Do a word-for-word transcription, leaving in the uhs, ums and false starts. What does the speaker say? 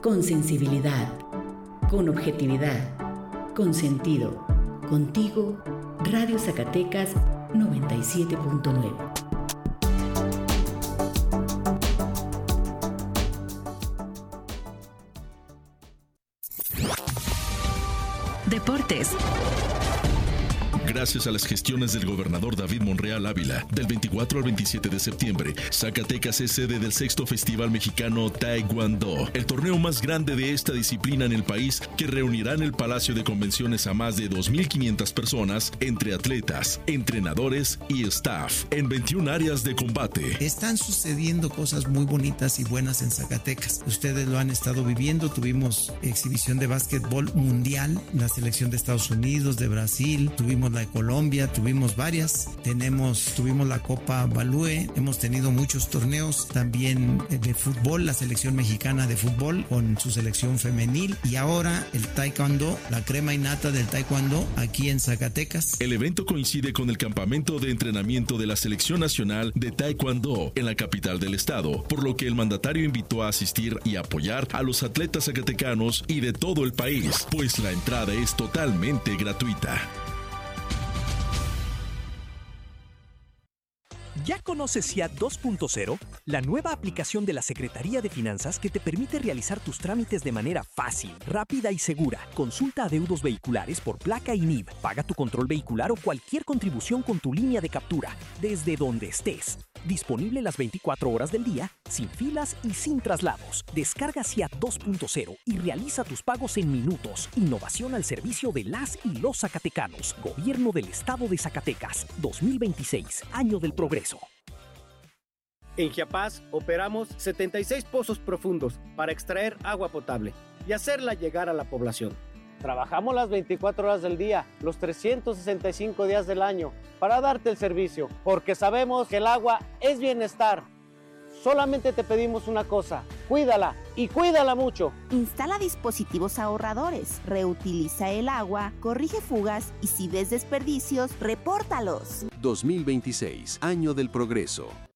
con sensibilidad, con objetividad, con sentido. Contigo, Radio Zacatecas noventa y siete punto nueve. Deportes. Gracias a las gestiones del gobernador David Monreal Ávila, del veinticuatro al veintisiete de septiembre, Zacatecas es sede del sexto Festival Mexicano Taekwondo, el torneo más grande de esta disciplina en el país, que reunirá en el Palacio de Convenciones a más de dos mil quinientas personas, entre atletas, entrenadores y staff, en veintiuna áreas de combate. Están sucediendo cosas muy bonitas y buenas en Zacatecas. Ustedes lo han estado viviendo. Tuvimos exhibición de básquetbol mundial, la selección de Estados Unidos, de Brasil, tuvimos la de Colombia, tuvimos varias, tenemos, tuvimos la Copa Balúe, hemos tenido muchos torneos también de fútbol, la selección mexicana de fútbol con su selección femenil, y ahora el taekwondo, la crema innata del taekwondo aquí en Zacatecas. El evento coincide con el campamento de entrenamiento de la Selección Nacional de Taekwondo en la capital del estado, por lo que el mandatario invitó a asistir y apoyar a los atletas zacatecanos y de todo el país, pues la entrada es totalmente gratuita. ¿Ya conoces SIAT dos punto cero? La nueva aplicación de la Secretaría de Finanzas que te permite realizar tus trámites de manera fácil, rápida y segura. Consulta adeudos vehiculares por placa y N I V. Paga tu control vehicular o cualquier contribución con tu línea de captura, desde donde estés. Disponible las veinticuatro horas del día, sin filas y sin traslados. Descarga SIAT dos punto cero y realiza tus pagos en minutos. Innovación al servicio de las y los zacatecanos. Gobierno del Estado de Zacatecas. dos mil veintiséis, año del progreso. En Chiapas operamos setenta y seis pozos profundos para extraer agua potable y hacerla llegar a la población. Trabajamos las veinticuatro horas del día, los trescientos sesenta y cinco días del año, para darte el servicio, porque sabemos que el agua es bienestar. Solamente te pedimos una cosa: cuídala y cuídala mucho. Instala dispositivos ahorradores, reutiliza el agua, corrige fugas y si ves desperdicios, repórtalos. dos mil veintiséis, año del progreso.